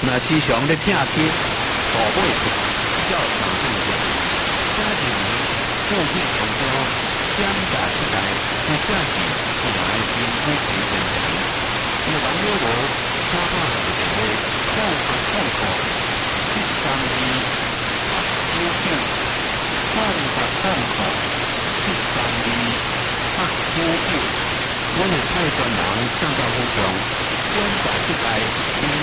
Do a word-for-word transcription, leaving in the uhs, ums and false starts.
那时常咧听起大尾兔叫长颈鹿，家庭附近同胞相加起来，有价值同埋因夫妻成长。那网友无三百六十个控制控制七三二八九九控制控制七三二八九九，我哋派专人上到府上，观察出来。